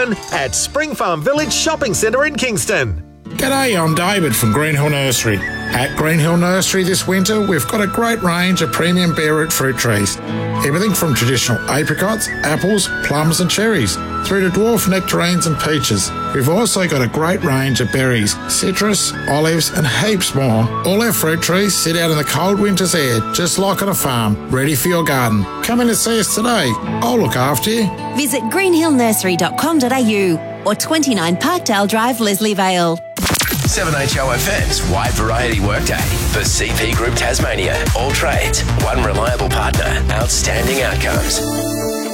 fun at Spring Farm Village Shopping Centre in Kingston. G'day, I'm David from Greenhill Nursery. At Greenhill Nursery this winter, we've got a great range of premium bare root fruit trees. Everything from traditional apricots, apples, plums and cherries, through to dwarf nectarines and peaches. We've also got a great range of berries, citrus, olives and heaps more. All our fruit trees sit out in the cold winter's air, just like on a farm, ready for your garden. Come in and see us today. I'll look after you. Visit greenhillnursery.com.au or 29 Parkdale Drive, Leslie Vale. 7HOFM's Wide Variety Workday for CP Group Tasmania. All trades, one reliable partner, outstanding outcomes.